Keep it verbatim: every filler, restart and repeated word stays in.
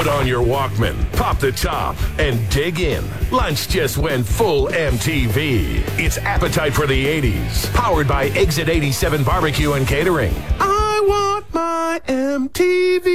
Put on your Walkman, pop the top, and dig in. Lunch just went full M T V. It's Appetite for the eighties, powered by Exit eighty-seven Barbecue and Catering. I want my M T V.